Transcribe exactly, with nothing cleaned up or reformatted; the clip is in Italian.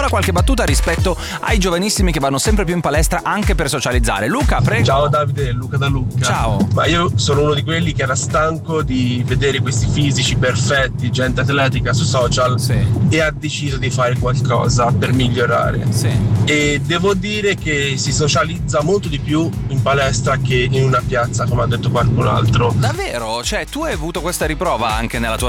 Qualche battuta rispetto ai giovanissimi che vanno sempre più in palestra anche per socializzare. Luca, prego. Ciao Davide, Luca da Lucca. Ciao. Ma io sono uno di quelli che era stanco di vedere questi fisici perfetti, gente atletica su social, sì. e ha deciso di fare qualcosa per migliorare. Sì. E devo dire che si socializza molto di più in palestra che in una piazza, come ha detto qualcun altro. Davvero? Cioè, tu hai avuto questa riprova anche nella tua